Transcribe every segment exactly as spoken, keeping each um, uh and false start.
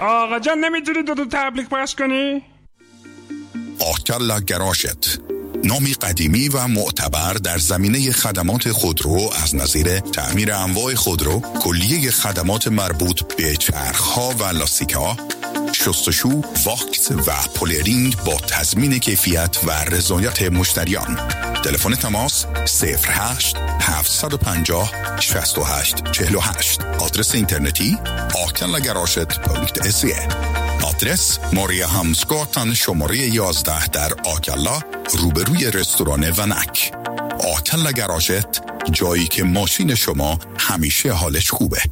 آقا جان نمیتونی دو تا تبلیغ پخش کنی؟ آکلا گراشت، نامی قدیمی و معتبر در زمینه خدمات خودرو از نظیر تعمیر انواع خودرو، کلیه خدمات مربوط به چرخ‌ها و لاستیک‌ها، شستشو، واکس و پولرینگ با تضمین کیفیت و رضایت مشتریان. تلفن تماس صفر هشت هفت پنج صفر شصت و هشت چهل و هشت. آدرس اینترنتی آکلا گراشت دات سی. آدرس ماریا همسگاتن شماره یازده در آکلا روبروی رستوران ونک. آکلا گراشت، جایی که ماشین شما همیشه حالش خوبه.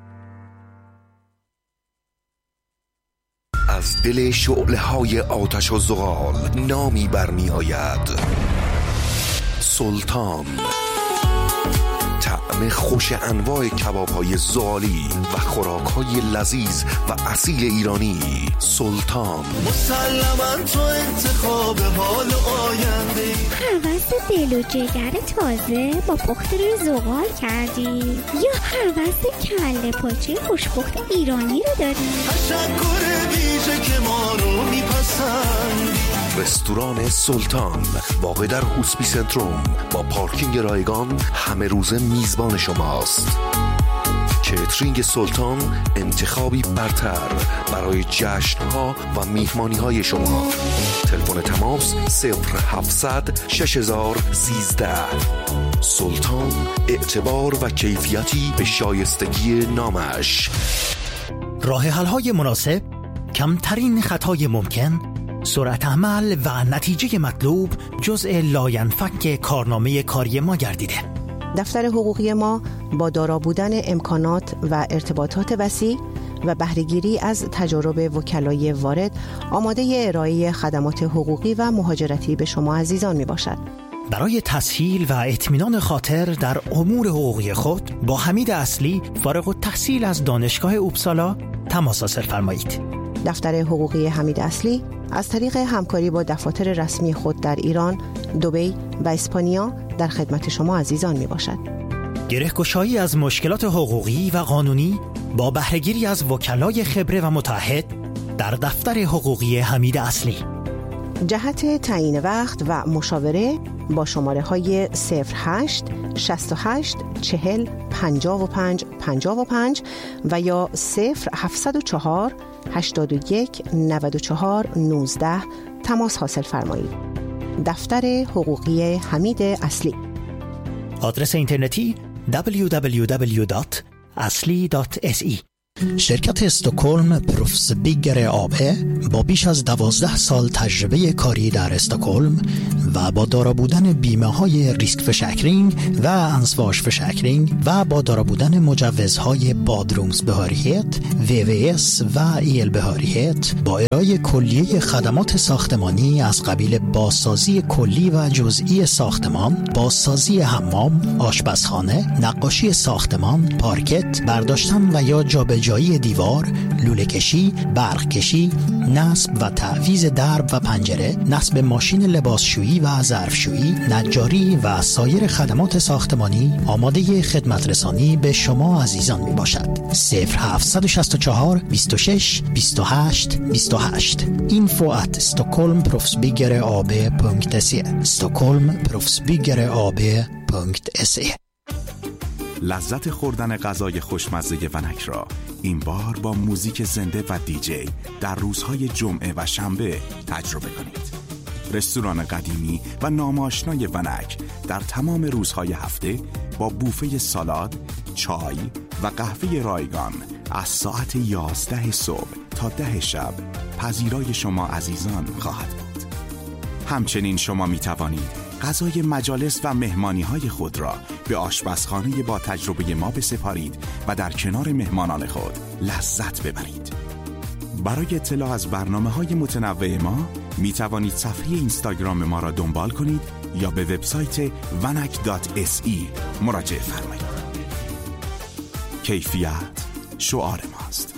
از دل شعله‌های آتش و زغال نامی برمی آید: سلطان. طعم خوش انواع کباب‌های زغالی و خوراک‌های لذیذ و اصیل ایرانی. سلطان. مسلماً تو انتخاب حال آینده. هوس دل و جگر تازه با پخت روی زغال کردی یا هوس کله پاچه خوشپخت ایرانی رو داری؟ تشکر ویژه که ما رو میپسند. رستوران سلطان واقع در هوسپی سنتروم با پارکینگ رایگان همه روزه میزبان شماست. کیترینگ سلطان انتخابی برتر برای جشن‌ها و میهمانی‌های شما. تلفن تماس صفر هفتصد شش هزار و سیزده. سلطان، اعتبار و کیفیتی به شایستگی نامش. راه حل‌های مناسب، کمترین خطای ممکن، سرعت عمل و نتیجه مطلوب جزء لاینفک کارنامه کاری ما گردیده. دفتر حقوقی ما با دارا بودن امکانات و ارتباطات وسیع و بهره‌گیری از تجارب وکلای وارد آماده ارائه خدمات حقوقی و مهاجرتی به شما عزیزان می باشد. برای تسهیل و اطمینان خاطر در امور حقوقی خود با حمید اصلی فارغ التحصیل از دانشگاه اوبسالا تماس حاصل فرمایید. دفتر حقوقی حمید اصلی از طریق همکاری با دفاتر رسمی خود در ایران، دبی و اسپانیا در خدمت شما عزیزان می باشد. گره‌گشایی از مشکلات حقوقی و قانونی با بهره‌گیری از وکلای خبره و متعهد در دفتر حقوقی حمید اصلی. جهت تعیین وقت و مشاوره با شماره های صفر هشت شصت و هشت چهل پنجاه و پنج پنجاه و پنج و یا صفر هفتصد و چهار هشتاد و یک نود و چهار نوزده تماس حاصل فرمایید. دفتر حقوقی حمید اصلی. آدرس اینترنتی دبلیو دبلیو دبلیو دات اصلی دات اس ای. شرکت استکهلم پروفس بیگر آبه با بیش از دوازده سال تجربه کاری در استکهلم و با دارا بودن بیمه های ریسک فشکرینگ و انسواش فشکرینگ و با دارا بودن مجوزهای بادرومز بهاریت، وی وی اس و ایل بهاریت با ارائه کلیه خدمات ساختمانی از قبیل بازسازی کلی و جزئی ساختمان، بازسازی حمام، آشپزخانه، نقاشی ساختمان، پارکت، برداشتن و یا جابجایی جایی دیوار، لوله کشی، برق کشی، نصب و تعویض درب و پنجره، نصب ماشین لباسشویی و ظرفشویی، نجاری و سایر خدمات ساختمانی آماده خدمت رسانی به شما عزیزان می باشد. صفر هفت شش چهار بیست و شش بیست و هشت بیست و هشت info at stockholm profsbyggereab punkt se stockholm profsbyggereab punkt se. لذت خوردن غذای خوشمزه ونک را این بار با موزیک زنده و دیجی در روزهای جمعه و شنبه تجربه کنید. رستوران قدیمی و ناماشنای ونک در تمام روزهای هفته با بوفه سالاد، چای و قهوه رایگان از ساعت یازده صبح تا ده شب پذیرای شما عزیزان خواهد بود. همچنین شما می توانید غذای مجالس و مهمانی‌های خود را به آشپزخانه با تجربه ما بسپارید و در کنار مهمانان خود لذت ببرید. برای اطلاع از برنامه‌های متنوع ما می توانید صفحه اینستاگرام ما را دنبال کنید یا به وبسایت ونک دات اس ای مراجعه فرمایید. کیفیت شعار ماست.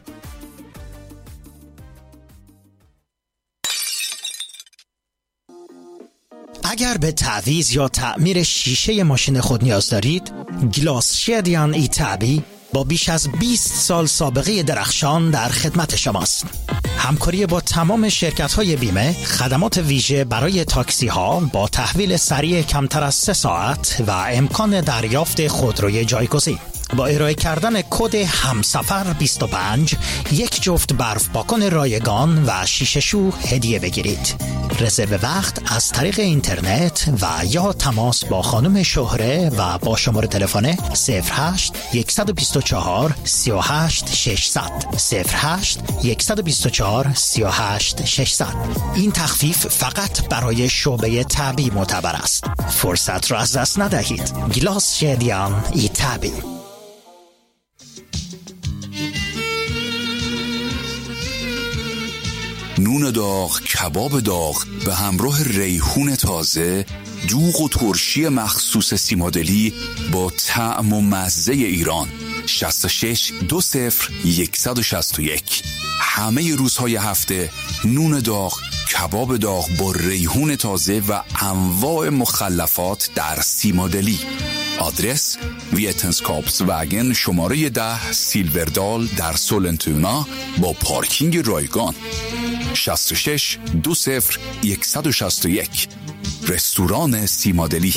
اگر به تعویض یا تعمیر شیشه ماشین خود نیاز دارید، گلاس شدیان ای تعبی با بیش از بیست سال سابقه درخشان در خدمت شماست. همکاری با تمام شرکت‌های بیمه، خدمات ویژه برای تاکسی‌ها با تحویل سریع کمتر از سه ساعت و امکان دریافت خودروی جایگزین. با ارائه کردن کد همسفر بیست و پنج یک جفت برف پاکن رایگان و شیشه شو هدیه بگیرید. رزرو وقت از طریق اینترنت و یا تماس با خانم شهره و با شماره تلفن صفر هشت یک دو چهار سه هشت شش صفر صفر صفر هشت یک دو چهار سه هشت شش صفر صفر. این تخفیف فقط برای شعبه طبی معتبر است. فرصت را از دست ندهید. گلاس شدیان ای طبی. نون داغ، کباب داغ به همراه ریحون تازه، دوغ و ترشی مخصوص سیمادلی با طعم و مزه ایران. شصت و شش دو صفر یک شش یک. همه روزهای هفته نون داغ، کباب داغ با ریحون تازه و انواع مخلفات در سیمادلی. آدرس ویتنسکاپس وگن شماره ده سیلوردال در سولنتونا با پارکینگ رایگان. شصت و شش دو صفر یک شش یک. رستوران سیمادلی.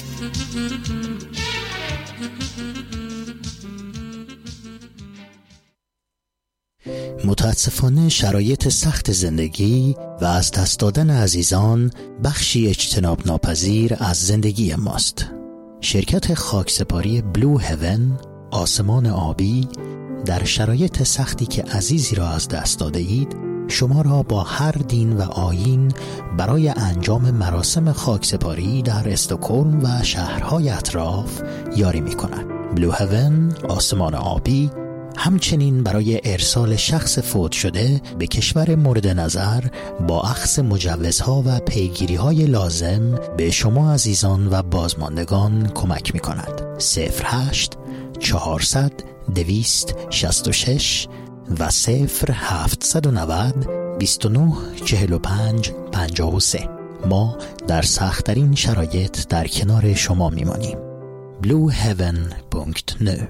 متاسفانه شرایط سخت زندگی و از دست دادن عزیزان بخشی اجتناب ناپذیر از زندگی ماست. شرکت خاکسپاری بلو هیون، آسمان آبی، در شرایط سختی که عزیزی را از دست داده اید شما را با هر دین و آیین برای انجام مراسم خاکسپاری در استکهلم و شهرهای اطراف یاری می کند. بلو هیون، آسمان آبی، همچنین برای ارسال شخص فوت شده به کشور مورد نظر با اخذ مجوزها و پیگیری‌های لازم به شما عزیزان و بازماندگان کمک می‌کند. صفر هشت چهارصد دویست شصت و شش و صفر هفتصد و نود بیست و نه چهل و پنج پنجاه و سه. ما در سخت‌ترین شرایط در کنار شما می‌مانیم. بلو هیون دات نت.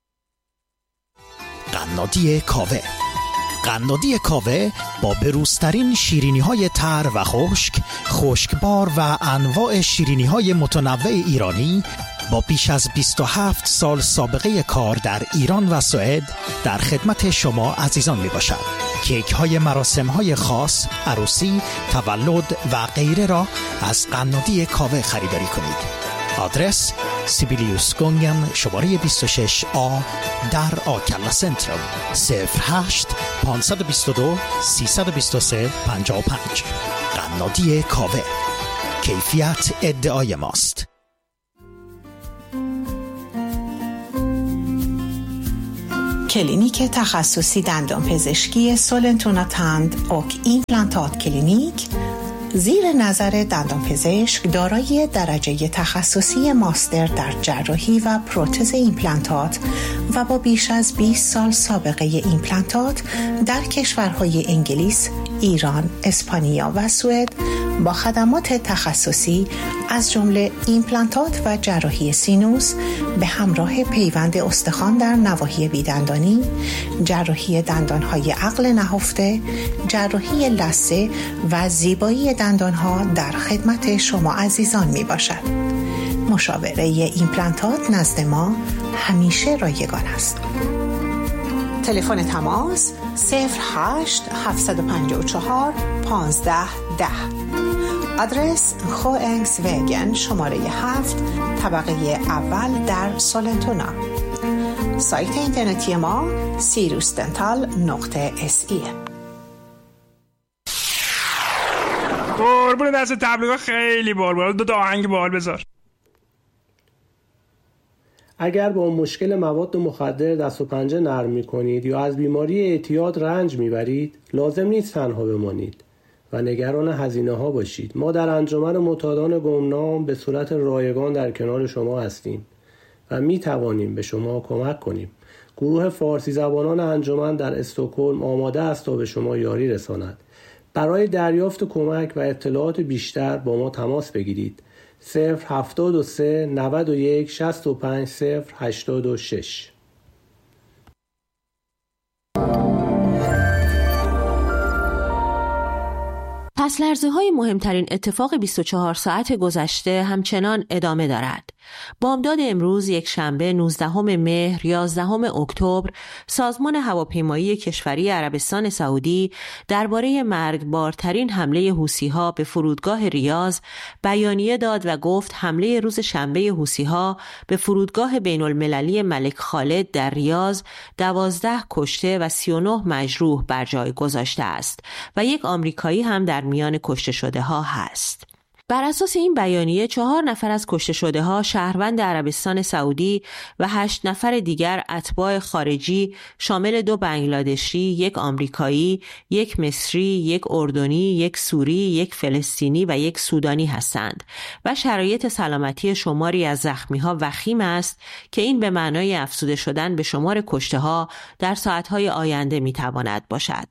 قنادی کاوه. قنادی کاوه با بروزترین شیرینی‌های تر و خشک، خشکبار و انواع شیرینی‌های متنوع ایرانی با بیش از بیست و هفت سال سابقه کار در ایران و سوئد در خدمت شما عزیزان می باشد. کیک های مراسم های خاص، عروسی، تولد و غیره را از قنادی کاوه خریداری کنید. آدرس سیبیلیوس گونگن شماره بیست و شش آ در آکلا سنترال. صفر هشت پانصد و بیست و دو سیصد و بیست و سه پنجاه و پنج. قنادی کاوه، کیفیت ادعای ماست. کلینیک تخصصی دندانپزشکی سولنتونا تند اوک ایمپلانتات کلینیک زیر نظر دندانپزشک دارای درجه تخصصی ماستر در جراحی و پروتز ایمپلانتات و با بیش از بیست سال سابقه ایمپلانتات در کشورهای انگلیس، ایران، اسپانیا و سوئد با خدمات تخصصی از جمله ایمپلانتات و جراحی سینوس به همراه پیوند استخوان در نواحی بیدندانی، جراحی دندانهای عقل نهفته، جراحی لثه و زیبایی دندانها در خدمت شما عزیزان می باشد. مشاوره ایمپلانتات نزد ما همیشه رایگان است. تلفن تماس صفر هشت هفت پنج چهار پانزده ده. آدرس خوانگس وگن شماره هفت طبقه اول در سولنتونا. سایت اینترنتی ما سیروس دنتال نقطه اس ای. قربون دست تبلیغات خیلی بال بال. دو تا آهنگ بال بذار. اگر با مشکل مواد مخدر دست و پنجه نرم می‌کنید یا از بیماری اعتیاد رنج می‌برید، لازم نیست تنها بمانید و نگران هزینه‌ها باشید. ما در انجمن معتادان گمنام به صورت رایگان در کنار شما هستیم و می‌توانیم به شما کمک کنیم. گروه فارسی زبانان انجمن در استکهلم آماده است تا به شما یاری رساند. برای دریافت کمک و اطلاعات بیشتر با ما تماس بگیرید. صفر هفتاد و سه نود و یک شصت و پنج صفر هشتاد و شش. پس لرزه‌های مهمترین اتفاق بیست و چهار ساعت گذشته همچنان ادامه دارد. بامداد امروز یک شنبه نوزدهم مهر یازدهم اکتبر سازمان هواپیمایی کشوری عربستان سعودی درباره مرگبارترین حمله حوثی‌ها به فرودگاه ریاض بیانیه داد و گفت حمله روز شنبه حوثی‌ها به فرودگاه بین‌المللی ملک خالد در ریاض دوازده کشته و سی و نه مجروح بر جای گذاشته است و یک آمریکایی هم در میان کشته شده ها هست. بر اساس این بیانیه چهار نفر از کشته شده ها شهروند عربستان سعودی و هشت نفر دیگر اتباع خارجی شامل دو بنگلادشی، یک آمریکایی، یک مصری، یک اردنی، یک سوری، یک فلسطینی و یک سودانی هستند و شرایط سلامتی شماری از زخمی ها وخیم است که این به معنای افزوده شدن به شمار کشته ها در ساعت های آینده می تواند باشد.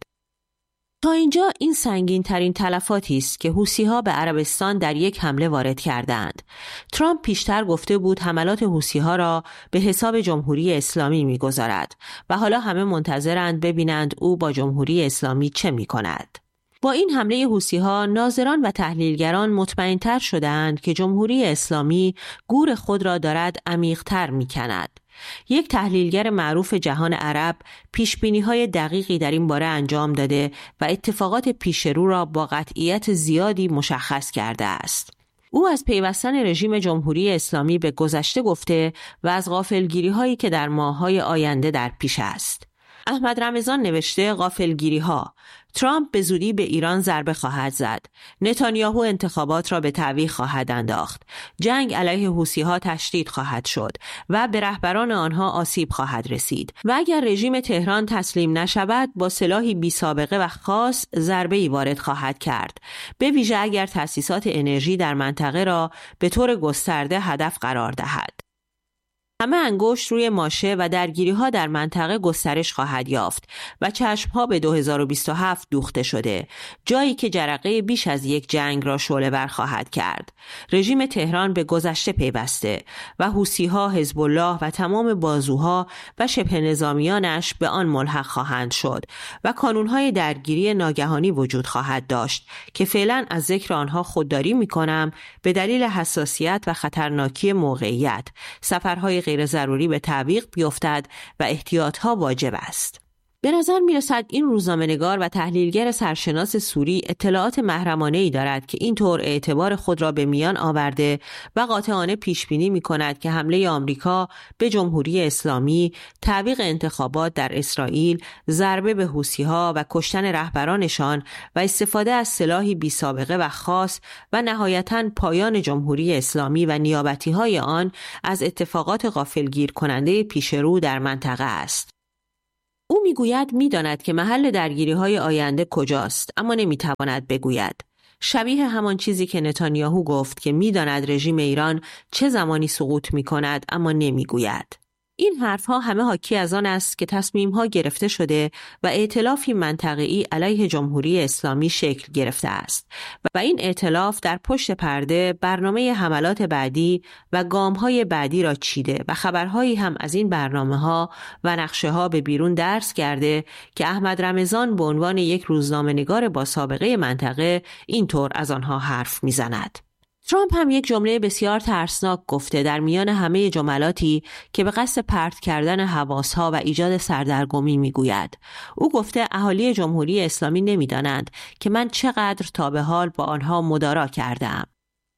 تا اینجا این سنگین ترین تلفاتی است که حوثی‌ها به عربستان در یک حمله وارد کردند. ترامپ پیشتر گفته بود حملات حوثی‌ها را به حساب جمهوری اسلامی می‌گذارد و حالا همه منتظرند ببینند او با جمهوری اسلامی چه می‌کند. با این حمله حوثی‌ها ناظران و تحلیلگران مطمئن‌تر شدند که جمهوری اسلامی گور خود را دارد عمیق‌تر می‌کند. یک تحلیلگر معروف جهان عرب پیشبینی‌های دقیقی در این باره انجام داده و اتفاقات پیشرو را با قطعیت زیادی مشخص کرده است. او از پیوستن رژیم جمهوری اسلامی به گذشته گفته و از غافلگیری‌هایی که در ماه‌های آینده در پیش است. احمد رمضان نوشته غافلگیری‌ها: ترامپ به زودی به ایران ضربه خواهد زد. نتانیاهو انتخابات را به تعویق خواهد انداخت. جنگ علیه حوثی‌ها تشدید خواهد شد و به رهبران آنها آسیب خواهد رسید و اگر رژیم تهران تسلیم نشود با سلاحی بی سابقه و خاص ضربه‌ای وارد خواهد کرد، به ویژه اگر تأسیسات انرژی در منطقه را به طور گسترده هدف قرار دهد. همه انگشت روی ماشه و درگیری‌ها در منطقه گسترش خواهد یافت و چشم‌ها به دو هزار و بیست و هفت دوخته شده، جایی که جرقه بیش از یک جنگ را شعله‌ور خواهد کرد. رژیم تهران به گذشته پیوسته و حوثی‌ها، حزب الله و تمام بازوها و شبه نظامیانش به آن ملحق خواهند شد و کانون‌های درگیری ناگهانی وجود خواهد داشت که فعلا از ذکر آنها خودداری می‌کنم به دلیل حساسیت و خطرناکی موقعیت. سفرهای غیر ضروری به تعویق بیفتد و احتیاطها واجب است. به نظر می رسد این روزنامه‌نگار و تحلیلگر سرشناس سوری اطلاعات محرمانه‌ای دارد که اینطور اعتبار خود را به میان آورده و قاطعانه پیش بینی می کند که حمله آمریکا به جمهوری اسلامی، تعویق انتخابات در اسرائیل، ضربه به حوثی‌ها و کشتن رهبرانشان و استفاده از سلاحی بی سابقه و خاص و نهایتاً پایان جمهوری اسلامی و نیابتی‌های آن از اتفاقات غافلگیر کننده پیشرو در منطقه است. او میگوید میداند که محل درگیری‌های آینده کجاست، اما نمیتواند بگوید. شبیه همان چیزی که نتانیاهو گفت که میداند رژیم ایران چه زمانی سقوط میکند اما نمیگوید. این حرفها همه حاکی از آن است که تصمیمها گرفته شده و ائتلافی منطقه‌ای علیه جمهوری اسلامی شکل گرفته است و این ائتلاف در پشت پرده برنامه حملات بعدی و گام‌های بعدی را چیده و خبرهایی هم از این برنامه‌ها و نقشه‌ها به بیرون درس کرده که احمد رمضان به عنوان یک روزنامه‌نگار با سابقه منطقه اینطور از آنها حرف می‌زند. ترامپ هم یک جمله بسیار ترسناک گفته در میان همه جملاتی که به قصد پرت کردن حواسها و ایجاد سردرگمی میگوید. او گفته اهالی جمهوری اسلامی نمیدانند که من چقدر تا به حال با آنها مدارا کردم.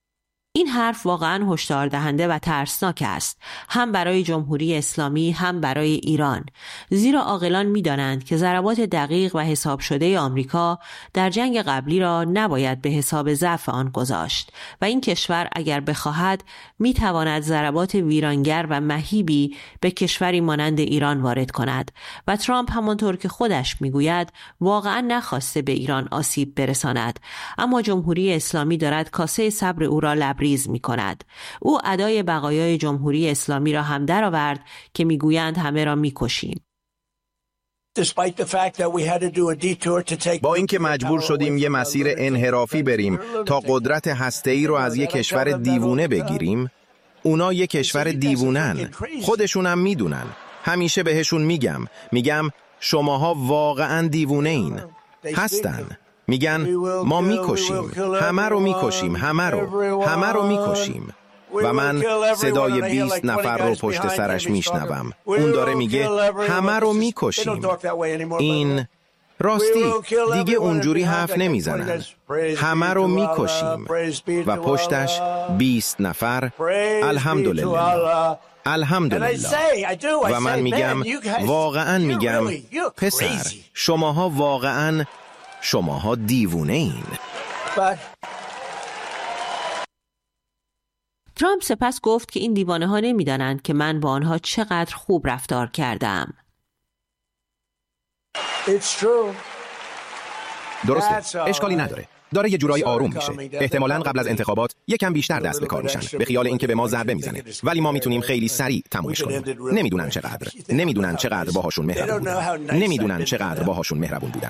این حرف واقعاً هشدار دهنده و ترسناک است، هم برای جمهوری اسلامی هم برای ایران، زیرا عاقلان می‌دانند که ضربات دقیق و حساب شده آمریکا در جنگ قبلی را نباید به حساب ضعف آن گذاشت و این کشور اگر بخواهد می‌تواند ضربات ویرانگر و مهیبی به کشوری مانند ایران وارد کند و ترامپ همانطور که خودش می‌گوید واقعاً نخواسته به ایران آسیب برساند، اما جمهوری اسلامی دارد کاسه صبر او را لبریز می کند. او ادای بقایای جمهوری اسلامی را هم در آورد که می گویند همه را می کشیم. با اینکه مجبور شدیم یه مسیر انحرافی بریم تا قدرت هسته‌ای رو از یک کشور دیوونه بگیریم، اونا یک کشور دیوونن، خودشونم میدونن. همیشه بهشون میگم میگم شماها واقعا دیوونه این. هستن. میگن ما میکشیم، همه رو میکشیم، همه رو همه رو میکشیم. و من صدای بیست نفر رو پشت سرش میشنوم. اون داره میگه همه رو میکشیم. این راستی دیگه اونجوری حرف نمیزنن. همه رو میکشیم. و پشتش بیست نفر الحمدلله الحمدلله. و من میگم واقعا میگم پسر شماها واقعا شماها دیوونه این. ترامپ سپس گفت که این دیوانه ها نمیدانند که من با آنها چقدر خوب رفتار کردم. درسته، اشکالی نداره. داره یه جورایی آروم میشه. احتمالاً قبل از انتخابات یکم بیشتر دست به کار میشن به خیال اینکه به ما ضربه میزنه، ولی ما میتونیم خیلی سریع تمومش کنیم. نمیدونن چقدر نمیدونن چقدر باهاشون مهربون بودم. نمیدونن چقدر باهاشون مهربون بودم.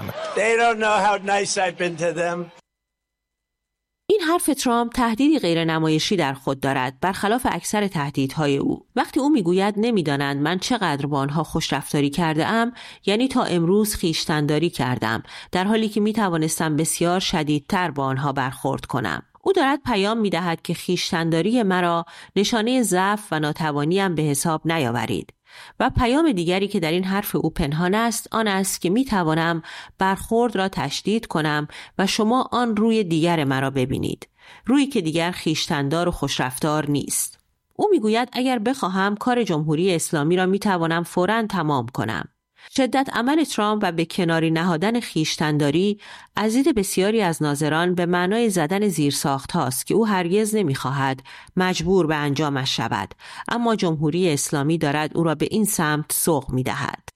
این حرف ترامپ تهدیدی غیر نمایشی در خود دارد، برخلاف اکثر تهدیدهای او. وقتی او میگوید نمیدانند من چقدر با آنها خوش رفتاری کرده ام، یعنی تا امروز خویشتن‌داری کردم، در حالی که میتوانستم بسیار شدیدتر با آنها برخورد کنم. او دارد پیام میدهد که خویشتن‌داری مرا نشانه ضعف و ناتوانیم به حساب نیاورید. و پیام دیگری که در این حرف او پنهان است آن است که می توانم برخورد را تشدید کنم و شما آن روی دیگر مرا ببینید، روی که دیگر خویشتن‌دار و خوشرفتار نیست. او می گوید اگر بخواهم کار جمهوری اسلامی را می توانم فوراً تمام کنم. شدت عمل ترامپ و به کناری نهادن خویشتن‌داری از دید بسیاری از ناظران به معنای زدن زیرساخت هاست که او هرگز نمی‌خواهد مجبور به انجامش شود، اما جمهوری اسلامی دارد او را به این سمت سوق می‌دهد.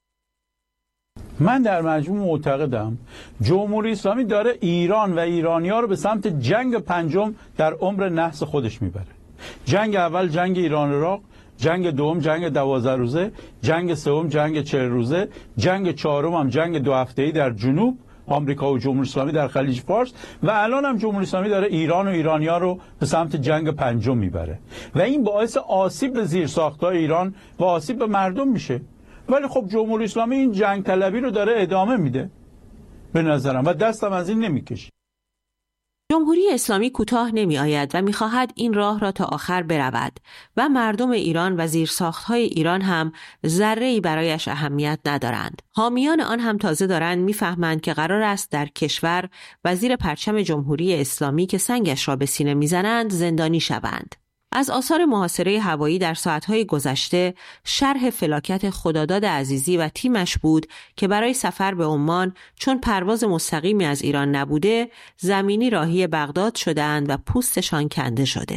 من در مجموع معتقدم جمهوری اسلامی داره ایران و ایرانی‌ها رو به سمت جنگ پنجم در عمر نحس خودش میبره. جنگ اول جنگ ایران عراق، جنگ دوم جنگ دوازده روزه، جنگ سوم جنگ چهل روزه، جنگ چهارم هم جنگ دو هفته‌ای در جنوب آمریکا و جمهوری اسلامی در خلیج فارس، و الان هم جمهوری اسلامی داره ایران و ایرانی‌ها رو به سمت جنگ پنجم میبره و این باعث آسیب به زیرساخت‌های ایران و آسیب به مردم میشه. ولی خب جمهوری اسلامی این جنگ طلبی رو داره ادامه میده به نظرم و دستم از این نمیکشه. جمهوری اسلامی کوتاه نمی آید و می خواهد این راه را تا آخر برود و مردم ایران و زیرساخت‌های ایران هم ذره‌ای برایش اهمیت ندارند. حامیان آن هم تازه دارند می‌فهمند که قرار است در کشور و زیر پرچم جمهوری اسلامی که سنگش را به سینه می‌زنند زندانی شوند. از آثار محاصره هوایی در ساعتهای گذشته شرح فلاکت خداداد عزیزی و تیمش بود که برای سفر به عمان چون پرواز مستقیمی از ایران نبوده زمینی راهی بغداد شدند و پوستشان کنده شده.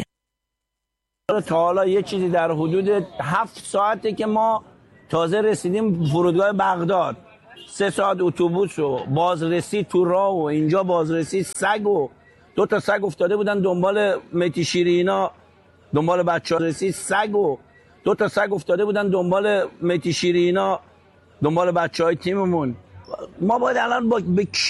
تا حالا یه چیزی در حدود هفت ساعته که ما تازه رسیدیم فرودگاه بغداد، سه ساعت اتوبوس و بازرسی تو راه و اینجا بازرسی سگ و دو تا سگ افتاده بودن دنبال متی شیرینا، دنبال بچه‌ها رسید سگ و دو تا سگ افتاده بودن دنبال متی شیرینا، دنبال بچه‌های تیممون. ما باید الان با به